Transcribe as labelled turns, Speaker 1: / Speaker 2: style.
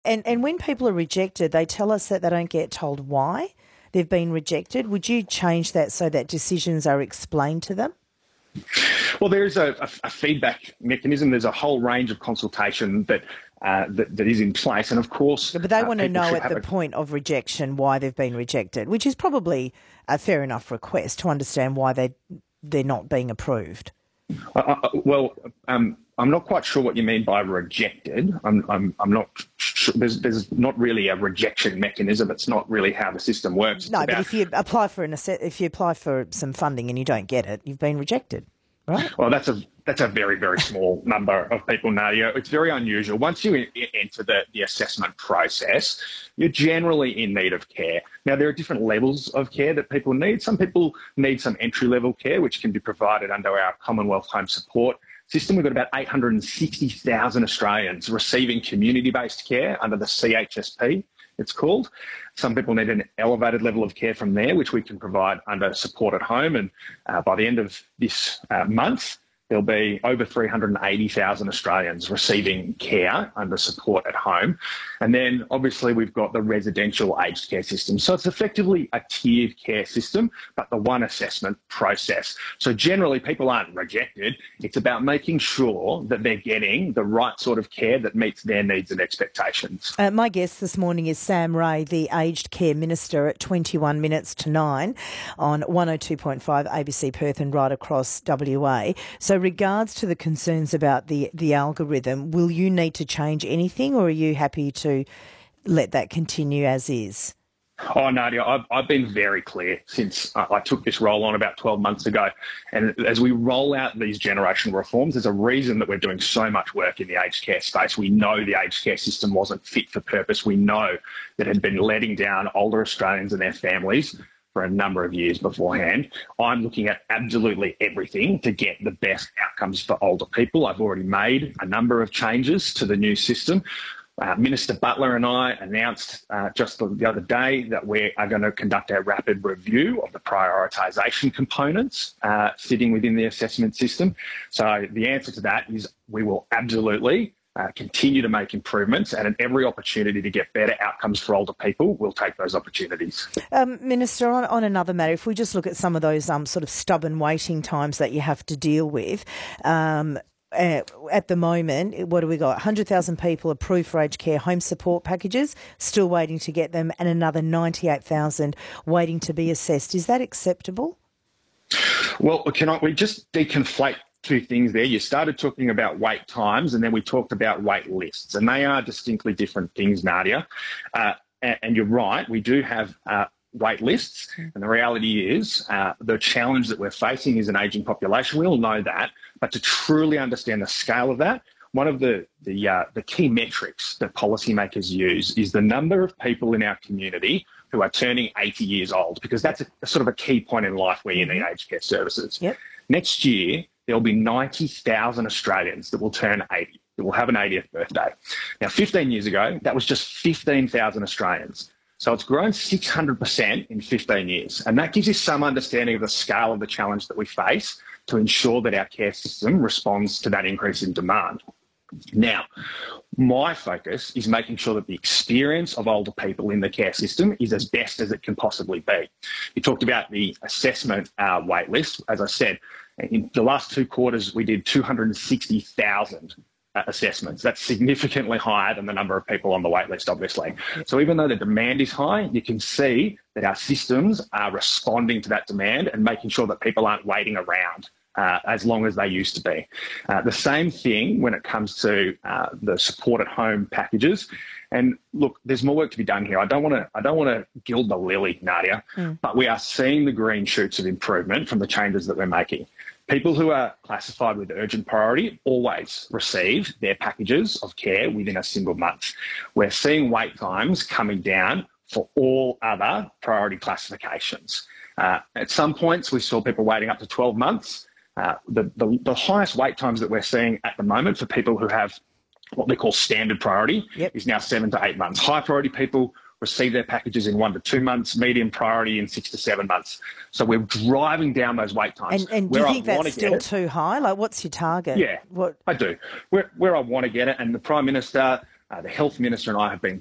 Speaker 1: And when people are rejected, they tell us that they don't get told why they've been rejected. Would you change that so that decisions are explained to them?
Speaker 2: Well, there is a feedback mechanism. There's a whole range of consultation that is in place, and of course,
Speaker 1: But they want to know at the point of rejection why they've been rejected, which is probably a fair enough request to understand why they're not being approved.
Speaker 2: I'm not quite sure what you mean by rejected. I'm not sure. There's not really a rejection mechanism. It's not really how the system works.
Speaker 1: No, but if you apply for some funding and you don't get it, you've been rejected, right?
Speaker 2: Well, that's a very, very small number of people, Nadia. It's very unusual. Once you enter the assessment process, you're generally in need of care. Now, there are different levels of care that people need. Some people need some entry-level care, which can be provided under our Commonwealth Home Support system. We've got about 860,000 Australians receiving community-based care under the CHSP, it's called. Some people need an elevated level of care from there, which we can provide under Support at Home. And by the end of this month, there'll be over 380,000 Australians receiving care under Support at Home. And then obviously we've got the residential aged care system. So it's effectively a tiered care system, but the one assessment process. So generally people aren't rejected. It's about making sure that they're getting the right sort of care that meets their needs and expectations.
Speaker 1: My guest this morning is Sam Ray, the Aged Care Minister, at 21 minutes to 9 on 102.5 ABC Perth and right across WA. So regards to the concerns about the algorithm, will you need to change anything, or are you happy to let that continue as is?
Speaker 2: Oh, Nadia, I've been very clear since I took this role on about 12 months ago. And as we roll out these generational reforms, there's a reason that we're doing so much work in the aged care space. We know the aged care system wasn't fit for purpose. We know that it had been letting down older Australians and their families for a number of years beforehand. I'm looking at absolutely everything to get the best outcomes for older people. I've already made a number of changes to the new system. Minister Butler and I announced just the other day that we are going to conduct a rapid review of the prioritisation components sitting within the assessment system. So the answer to that is we will absolutely continue to make improvements, and at every opportunity to get better outcomes for older people, we'll take those opportunities.
Speaker 1: Minister, on another matter, if we just look at some of those sort of stubborn waiting times that you have to deal with, at the moment, what do we got? 100,000 people approved for aged care home support packages, still waiting to get them, and another 98,000 waiting to be assessed. Is that acceptable?
Speaker 2: Well, we just deconflate two things there. You started talking about wait times, and then we talked about wait lists, and they are distinctly different things, Nadia. And you're right, we do have wait lists, and the reality is the challenge that we're facing is an ageing population. We all know that, but to truly understand the scale of that, one of the key metrics that policymakers use is the number of people in our community who are turning 80 years old, because that's a sort of a key point in life where you need aged care services.
Speaker 1: Yep.
Speaker 2: Next year, there'll be 90,000 Australians that will turn 80, that will have an 80th birthday. Now, 15 years ago, that was just 15,000 Australians. So it's grown 600% in 15 years. And that gives you some understanding of the scale of the challenge that we face to ensure that our care system responds to that increase in demand. Now, my focus is making sure that the experience of older people in the care system is as best as it can possibly be. You talked about the assessment wait list. As I said, in the last 2 quarters, we did 260,000 assessments. That's significantly higher than the number of people on the wait list, obviously. So even though the demand is high, you can see that our systems are responding to that demand and making sure that people aren't waiting around as long as they used to be. The same thing when it comes to the Support at Home packages. And look, there's more work to be done here. I don't want to gild the lily, Nadia, but we are seeing the green shoots of improvement from the changes that we're making. People who are classified with urgent priority always receive their packages of care within a single month. We're seeing wait times coming down for all other priority classifications. At some points, we saw people waiting up to 12 months. The highest wait times that we're seeing at the moment for people who have what they call standard priority is now 7 to 8 months. High priority people receive their packages in 1 to 2 months, medium priority in 6 to 7 months. So we're driving down those wait times.
Speaker 1: And do you think that's still too high? Like, what's your target?
Speaker 2: Yeah, I do. Where I want to get it, and the Prime Minister, the Health Minister and I have been